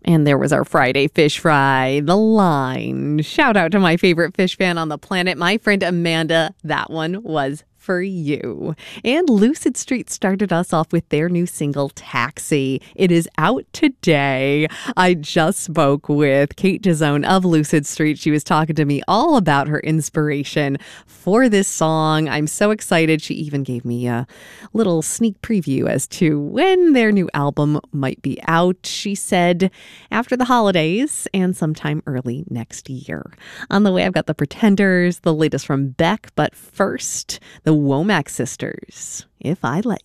And there was our Friday fish fry, The Line. Shout out to my favorite fish fan on the planet, my friend Amanda. That one was for you. And Lucid Street started us off with their new single, Taxi. It is out today. I just spoke with Kate Dizone of Lucid Street. She was talking to me all about her inspiration for this song. I'm so excited. She even gave me a little sneak preview as to when their new album might be out. She said after the holidays and sometime early next year. On the way, I've got The Pretenders, the latest from Beck, but first, the Womack Sisters, If I Let